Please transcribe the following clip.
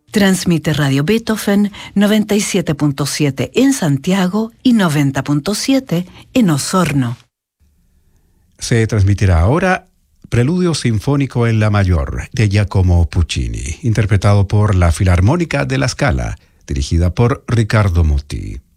Transmite Radio Beethoven 97.7 en Santiago y 90.7 en Osorno. Se transmitirá ahora Preludio Sinfónico en La Mayor de Giacomo Puccini, interpretado por la Filarmónica de La Scala, dirigida por Riccardo Muti.